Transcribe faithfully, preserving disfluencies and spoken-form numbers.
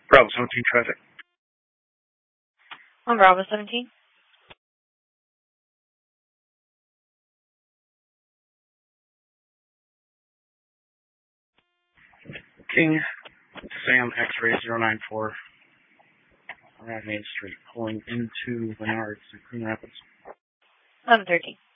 Bravo seventeen traffic. On Bravo seventeen. King, Sam X-ray zero nine four, around Main Street, pulling into Menards in Coon Rapids. eleven thirteen.